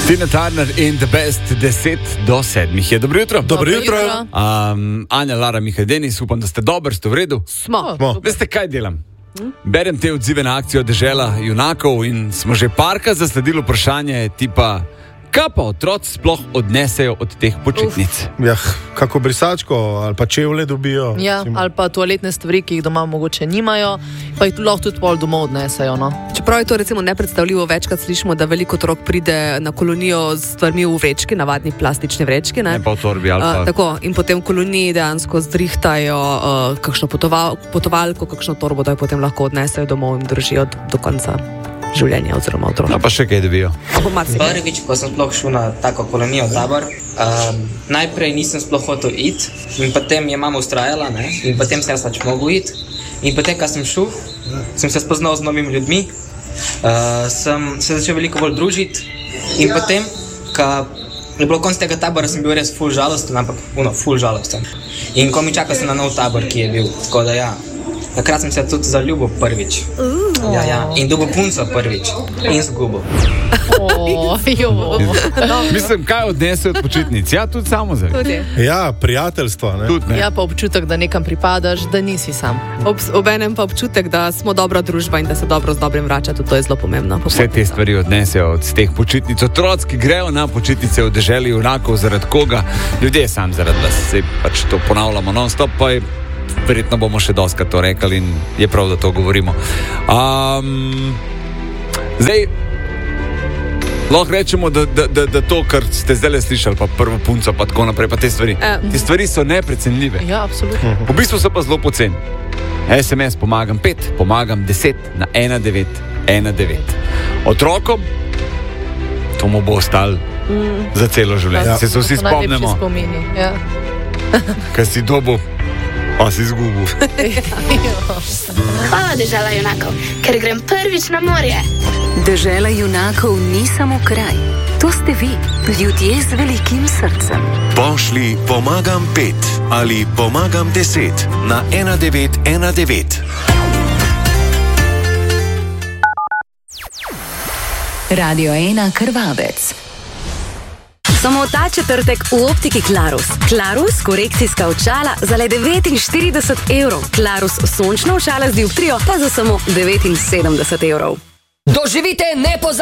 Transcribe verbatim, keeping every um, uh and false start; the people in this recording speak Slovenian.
Tina Turner in The Best, deset do sedmih je. Dobro jutro. Dobro jutro. Um, Anja, Lara, Mihael Denis, upam, da ste dobri, ste v redu? Smo. Smo. Veste, kaj delam? Berem te odzive na akcijo Dežela junakov in smo že parka zasledili vprašanje tipa, kaj pa otroci sploh odnesejo od teh počitnic? Ja, kako brisačko ali pa čevlje dobijo. Ja, ali pa toaletne stvari, ki jih doma mogoče nimajo, pa jih lahko tudi pol domov odnesejo. No? Čeprav je to recimo nepredstavljivo, večkrat slišimo, da veliko otrok pride na kolonijo z stvarmi v vrečki, navadni plastični vrečki. Ne, ne pa v torbi ali pa. Uh, tako, in potem v koloniji dejansko zrihtajo uh, kakšno potoval, potovalko, kakšno torbo, da jo potem lahko odnesejo domov in držijo do, do konca življenja oziroma otroka. No, pa še kaj dobijo. Prvič, ko sem sploh šel na tako kolonijo tabor, um, najprej nisem sploh hotel iti in potem je mama ustrajala, ne? In potem sem jaz pač mogel iti. In potem, ko sem šel, sem se spoznal z novimi ljudmi, uh, sem se začel veliko bolj družiti in potem, ko je bilo konc tega tabora, sem bil res ful žalosten, ampak uno, ful žalosten. In ko mi čakal sem na nov tabor, ki je bil, tako da ja. Takrat sem se tudi zaljubil prvič. Uh, ja, ja. In dobil punco prvič. In zgubil. Oh, no. Mislim, kaj odnesejo od počitnic? Ja, tudi samo zdaj. Ja, prijateljstvo. Ne? Tud, ne. Ja, pa občutek, da nekam pripadaš, da nisi sam. Ob, obenem pa občutek, da smo dobra družba in da se dobro z dobrim vrača, tudi to je zelo pomembno. Vse te stvari odnesejo od teh počitnic. Otroci, ki grejo na počitnice v Deželi junakov, zaradi koga? Ljudje sam zaradi vas. Se pač to ponavljamo non-stop, pa je verjetno bomo še doskrat to rekli in je prav, da to govorimo. Um, zdaj, lahko rečemo, da, da, da, da to, kar ste zdaj slišali, pa prvo punco, pa tako naprej, pa te stvari. E. Te stvari so neprecenljive. Ja, absolutno. V bistvu so pa zelo poceni. es em es pomagam pet, pomagam deset na ena devet ena devet. Otrokom to mu bo ostalo mm. za celo življenje. Ja. Se so vsi spomnimo. Ja. Kaj si dobil? Pa si izgubil. Hvala, Dežela junakov, ker grem prvič na morje. Dežela junakov ni samo kraj. To ste vi, ljudje z velikim srcem. Pošli pomagam pet ali pomagam deset na ena devet ena devet. Radio ena Krvavec. Samo ta četrtek v optiki Klarus. Klarus, korekcijska očala za le devetinštirideset evrov. Klarus, sončna očala z dioptrijo pa za samo devetinsedemdeset evrov. Doživite nepozabno